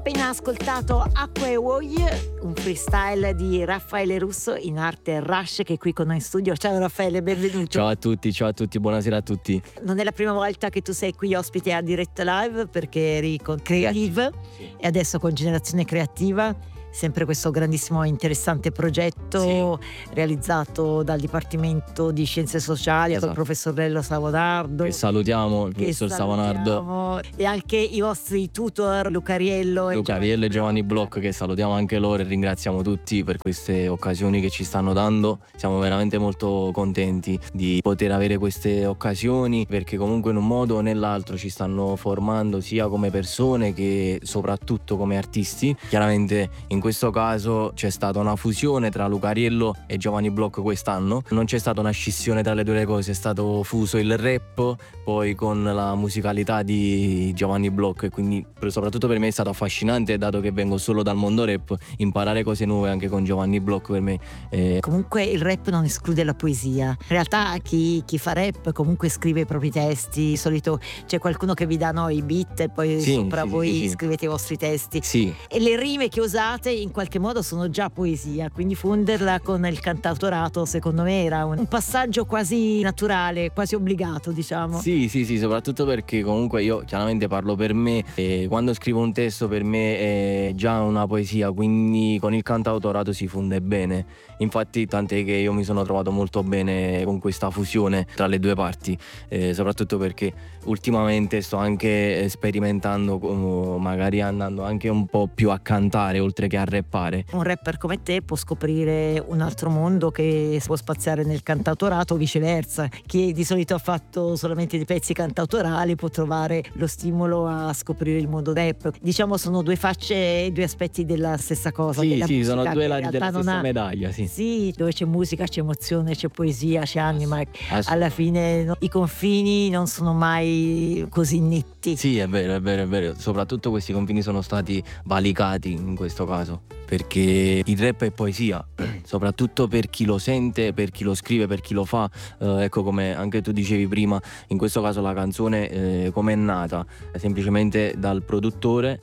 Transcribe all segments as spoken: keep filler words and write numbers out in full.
appena ascoltato Acqua e Voglie, un freestyle di Raffaele Russo, in arte Rush, che è qui con noi in studio. Ciao Raffaele, benvenuto. Ciao a tutti, ciao a tutti, buonasera a tutti. Non è la prima volta che tu sei qui ospite a Diretta Live, perché eri con Creative, sì, e adesso con Generazione Creativa. Sempre questo grandissimo e interessante progetto, sì, realizzato dal Dipartimento di Scienze Sociali, esatto, dal professor Lello Savonardo. Che salutiamo, il professor Savonardo. E anche i vostri tutor Lucariello e Lucariello e Giovanni Bloch, che salutiamo anche loro e ringraziamo tutti per queste occasioni che ci stanno dando. Siamo veramente molto contenti di poter avere queste occasioni, perché comunque in un modo o nell'altro ci stanno formando sia come persone che soprattutto come artisti. Chiaramente in questo caso c'è stata una fusione tra Lucariello e Giovanni Bloch quest'anno. Non c'è stata una scissione tra le due cose, è stato fuso il rap poi con la musicalità di Giovanni Bloch, e quindi soprattutto per me è stato affascinante, dato che vengo solo dal mondo rap, imparare cose nuove anche con Giovanni Bloch per me è... Comunque il rap non esclude la poesia. In realtà chi, chi fa rap comunque scrive i propri testi. Di solito c'è qualcuno che vi dà no, i beat e poi sì, sopra sì, voi sì, scrivete i vostri testi, sì. E le rime che usate in qualche modo sono già poesia, quindi fonderla con il cantautorato secondo me era un, un passaggio quasi naturale, quasi obbligato, diciamo. Sì, sì, sì, soprattutto perché comunque io chiaramente parlo per me, e quando scrivo un testo per me è già una poesia, quindi con il cantautorato si fonde bene. Infatti tant'è che io mi sono trovato molto bene con questa fusione tra le due parti, eh, soprattutto perché ultimamente sto anche sperimentando, magari andando anche un po' più a cantare oltre che a rappare. Un rapper come te può scoprire un altro mondo che può spaziare nel cantautorato o viceversa. Chi di solito ha fatto solamente dei pezzi cantautorali può trovare lo stimolo a scoprire il mondo rap. Diciamo sono due facce, due aspetti della stessa cosa. Sì, della sì, musica, sono due lati della stessa ha... medaglia, sì. Sì, dove c'è musica, c'è emozione, c'è poesia, c'è anima. Alla fine no, i confini non sono mai così netti. Sì, è vero, è vero, è vero. Soprattutto questi confini sono stati valicati in questo caso, perché il rap è poesia, soprattutto per chi lo sente, per chi lo scrive, per chi lo fa. Eh, ecco, come anche tu dicevi prima, in questo caso la canzone eh, come è nata? Semplicemente dal produttore,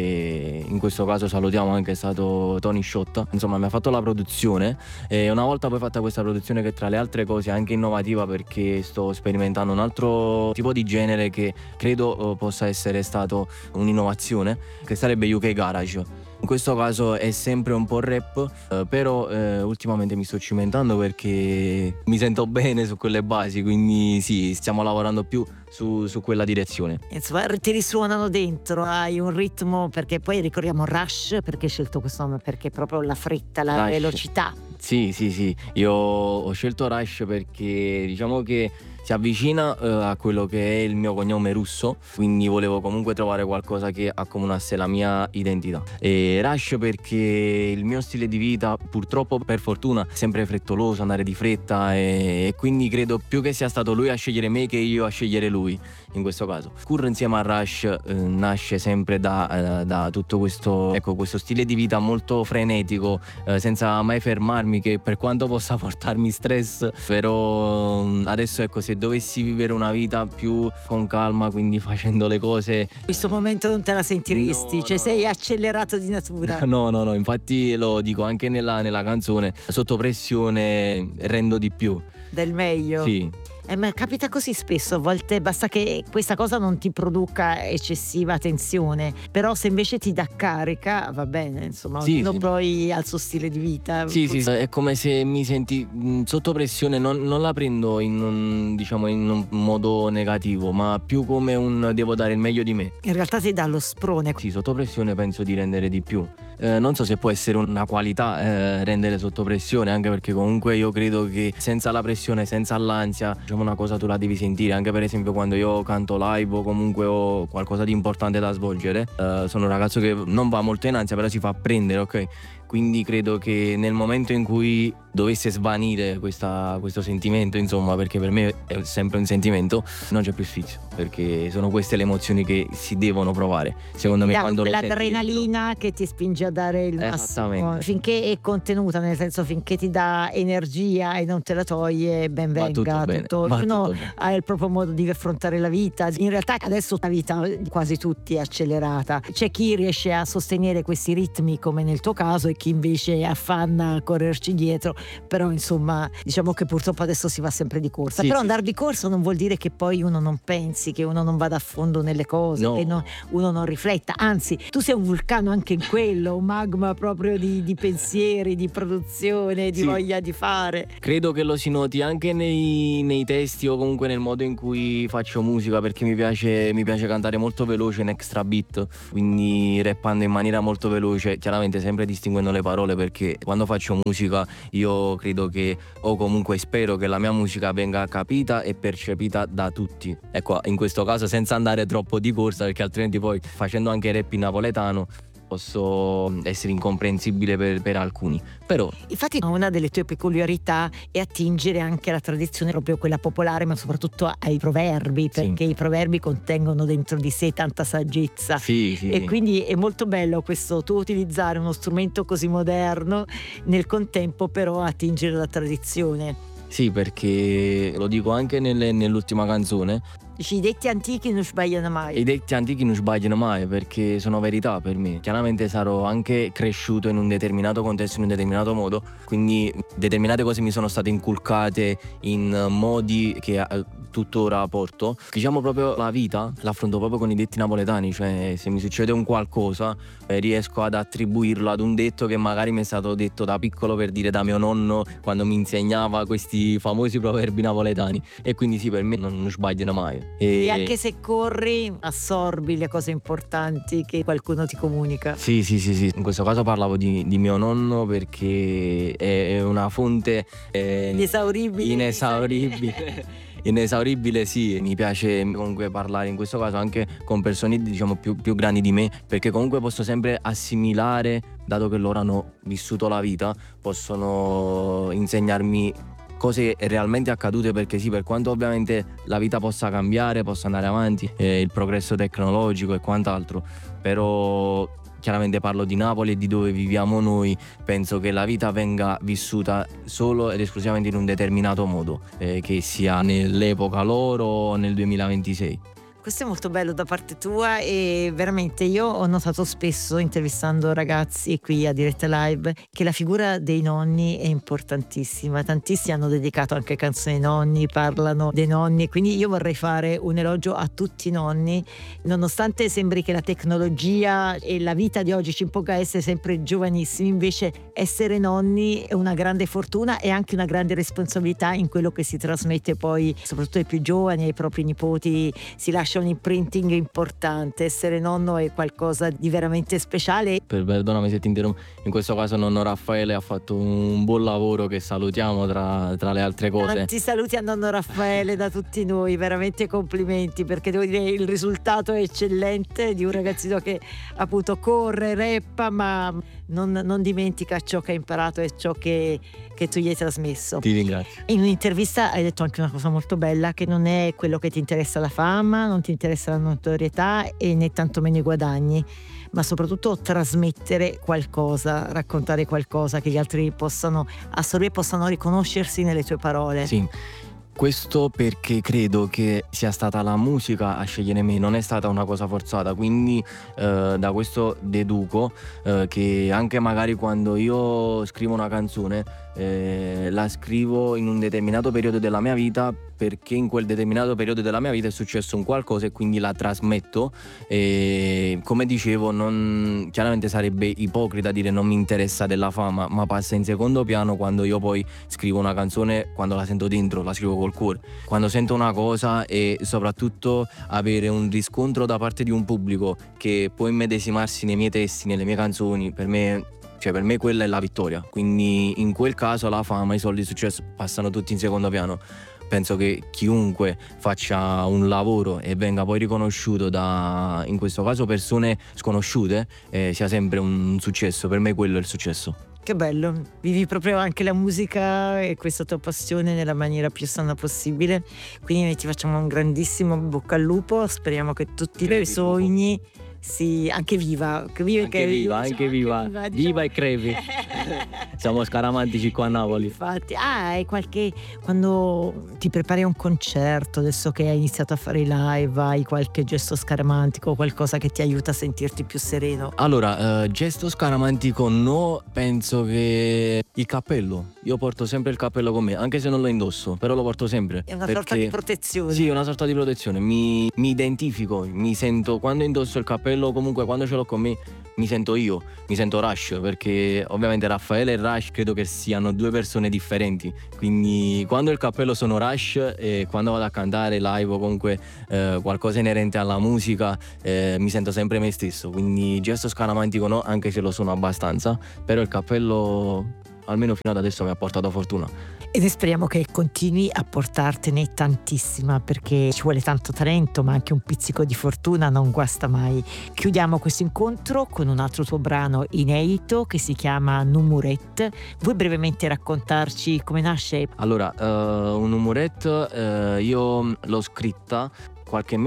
che in questo caso salutiamo, anche è stato Tony Sciotta. Insomma, mi ha fatto la produzione, e una volta poi fatta questa produzione, che tra le altre cose è anche innovativa perché sto sperimentando un altro tipo di genere che credo eh, possa essere stato un'innovazione, che sarebbe U K Garage. In questo caso è sempre un po' rap, eh, però eh, ultimamente mi sto cimentando perché mi sento bene su quelle basi, quindi sì, stiamo lavorando più su, su quella direzione. Insomma, ti risuonano dentro, hai un ritmo, perché poi ricordiamo Rush, perché hai scelto questo nome? Perché proprio la fretta, la Rush. velocità. Sì, sì, sì, io ho scelto Rush perché diciamo che si avvicina eh, a quello che è il mio cognome Russo, quindi volevo comunque trovare qualcosa che accomunasse la mia identità. E Rush perché il mio stile di vita, purtroppo per fortuna, è sempre frettoloso, andare di fretta, e, e quindi credo più che sia stato lui a scegliere me che io a scegliere lui in questo caso. Kur insieme a Rush eh, nasce sempre da, eh, da tutto questo, ecco, questo stile di vita molto frenetico, eh, senza mai fermarmi, che per quanto possa portarmi stress, però adesso ecco, se dovessi vivere una vita più con calma, quindi facendo le cose, in questo momento non te la sentiresti, no, cioè no. sei accelerato di natura. No, no, no, infatti lo dico anche nella, nella canzone, sotto pressione rendo di più. Del meglio? Sì. Eh, ma capita così spesso, a volte basta che questa cosa non ti produca eccessiva tensione, però se invece ti dà carica va bene, insomma, sì, ognuno sì. Poi al suo stile di vita. Sì, sì, è come se mi senti mh, sotto pressione, non, non la prendo in un, diciamo, in un modo negativo, ma più come un devo dare il meglio di me. In realtà ti dà lo sprone. Sì, sotto pressione penso di rendere di più. Eh, non so se può essere una qualità eh, rendere sotto pressione, anche perché comunque io credo che senza la pressione, senza l'ansia, diciamo, una cosa tu la devi sentire. Anche per esempio quando io canto live o comunque ho qualcosa di importante da svolgere, eh, sono un ragazzo che non va molto in ansia, però si fa prendere, ok? quindi credo che nel momento in cui dovesse svanire questa, questo sentimento, insomma, perché per me è sempre un sentimento, non c'è più sfizio, perché sono queste le emozioni che si devono provare, secondo me, Da quando lo senti l'adrenalina che ti spinge a dare il massimo, Esattamente. finché è contenuta, nel senso finché ti dà energia e non te la toglie, ben Va tutto venga. bene, tutto- va ognuno tutto bene. ha il proprio modo di affrontare la vita. In realtà adesso la vita di quasi tutti è accelerata. C'è chi riesce a sostenere questi ritmi come nel tuo caso e chi invece affanna a correrci dietro, però insomma diciamo che purtroppo adesso si va sempre di corsa. Sì, Però sì. andare di corsa non vuol dire che poi uno non pensi, che uno non vada a fondo nelle cose, No. che no- uno non rifletta, anzi tu sei un vulcano anche in quello, un magma proprio di, di pensieri, di produzione, di Sì. voglia di fare. Credo che lo si noti anche nei, nei testi o comunque nel modo in cui faccio musica, perché mi piace, mi piace cantare molto veloce in extra beat, quindi rappando in maniera molto veloce, chiaramente sempre distinguendo le parole, perché quando faccio musica io credo che, o comunque spero che la mia musica venga capita e percepita da tutti. Ecco, in questo caso senza andare troppo di corsa, perché altrimenti poi facendo anche rap in napoletano posso essere incomprensibile per, per alcuni. Però Infatti una delle tue peculiarità è attingere anche alla tradizione, proprio quella popolare, ma soprattutto ai proverbi, Sì. perché i proverbi contengono dentro di sé tanta saggezza. sì, sì, E sì. quindi è molto bello questo tuo utilizzare uno strumento così moderno, nel contempo però attingere alla tradizione. Sì, perché lo dico anche nelle- nell'ultima canzone, Dici, i detti antichi non sbagliano mai. i detti antichi non sbagliano mai, perché sono verità per me. Chiaramente sarò anche cresciuto in un determinato contesto, in un determinato modo, quindi determinate cose mi sono state inculcate in modi che eh, tuttora porto. Diciamo proprio la vita l'affronto proprio con i detti napoletani, cioè se mi succede un qualcosa eh, riesco ad attribuirlo ad un detto che magari mi è stato detto da piccolo, per dire, da mio nonno quando mi insegnava questi famosi proverbi napoletani, e quindi sì, per me non, non sbagliano mai. E anche se corri assorbi le cose importanti che qualcuno ti comunica. Sì, sì, sì, sì. In questo caso parlavo di, di mio nonno, perché è è una fonte eh, Inesauribile. inesauribile. Inesauribile, sì. Mi piace comunque parlare in questo caso anche con persone, diciamo, più, più grandi di me, perché comunque posso sempre assimilare, dato che loro hanno vissuto la vita, possono insegnarmi cose realmente accadute, perché sì, per quanto ovviamente la vita possa cambiare, possa andare avanti, eh, il progresso tecnologico e quant'altro, però chiaramente parlo di Napoli e di dove viviamo noi, penso che la vita venga vissuta solo ed esclusivamente in un determinato modo, eh, che sia nell'epoca loro o nel duemilaventisei. Questo è molto bello da parte tua, e veramente io ho notato spesso, intervistando ragazzi qui a Diretta Live, che la figura dei nonni è importantissima. Tantissimi hanno dedicato anche canzoni ai nonni, parlano dei nonni, quindi io vorrei fare un elogio a tutti i nonni, nonostante sembri che la tecnologia e la vita di oggi ci imponga essere sempre giovanissimi, invece essere nonni è una grande fortuna e anche una grande responsabilità in quello che si trasmette poi soprattutto ai più giovani, ai propri nipoti. Si lascia un imprinting importante. Essere nonno è qualcosa di veramente speciale. Per, perdonami se ti interrompo, in questo caso nonno Raffaele ha fatto un buon lavoro che salutiamo tra, tra le altre cose. Tanti saluti a nonno Raffaele da tutti noi, veramente complimenti, perché devo dire il risultato è eccellente di un ragazzino che appunto corre, rappa, ma non, non dimentica ciò che ha imparato e ciò che, che tu gli hai trasmesso. Ti ringrazio. In un'intervista hai detto anche una cosa molto bella, che non è quello che ti interessa la fama, non ti interessa la notorietà e né tantomeno i guadagni, ma soprattutto trasmettere qualcosa, raccontare qualcosa che gli altri possano assorbire, possano riconoscersi nelle tue parole. Sì. Questo perché credo che sia stata la musica a scegliere me, non è stata una cosa forzata, quindi eh, da questo deduco eh, che anche magari quando io scrivo una canzone eh, la scrivo in un determinato periodo della mia vita, perché in quel determinato periodo della mia vita è successo un qualcosa e quindi la trasmetto. E come dicevo, non, chiaramente sarebbe ipocrita dire non mi interessa della fama, ma passa in secondo piano quando io poi scrivo una canzone, quando la sento dentro, la scrivo col cuore, quando sento una cosa, e soprattutto avere un riscontro da parte di un pubblico che può immedesimarsi nei miei testi, nelle mie canzoni, per me, cioè per me quella è la vittoria. Quindi in quel caso la fama, i soldi, il successo passano tutti in secondo piano. penso che chiunque faccia un lavoro e venga poi riconosciuto da, in questo caso, persone sconosciute, eh, sia sempre un successo. Per me quello è il successo. Che bello, vivi proprio anche la musica e questa tua passione nella maniera più sana possibile, quindi noi ti facciamo un grandissimo bocca al lupo, speriamo che tutti i tuoi sogni si, anche viva, che vive, Anche che viva, diciamo, anche viva, viva, viva diciamo. e crepi. Siamo scaramantici qua a Napoli. Infatti, ah, hai qualche, quando ti prepari a un concerto, adesso che hai iniziato a fare i live, hai qualche gesto scaramantico, qualcosa che ti aiuta a sentirti più sereno? Allora, eh, gesto scaramantico no, penso che il cappello. Io porto sempre il cappello con me, anche se non lo indosso, però lo porto sempre. È una perché... sorta di protezione. Sì, una sorta di protezione. Mi, mi identifico, mi sento, quando indosso il cappello, comunque quando ce l'ho con me, mi sento io, mi sento Rush, perché ovviamente Raffaele e Rush credo che siano due persone differenti. Quindi quando il cappello sono Rush e quando vado a cantare live o comunque eh, qualcosa inerente alla musica, eh, mi sento sempre me stesso. Quindi gesto scaramantico no, anche se lo sono abbastanza, però il cappello almeno fino ad adesso mi ha portato fortuna. E noi speriamo che continui a portartene tantissima, perché ci vuole tanto talento, ma anche un pizzico di fortuna non guasta mai. Chiudiamo questo incontro con un altro tuo brano inedito che si chiama Numurette. Vuoi brevemente raccontarci come nasce? Allora, uh, un Numurette uh, io l'ho scritta qualche mese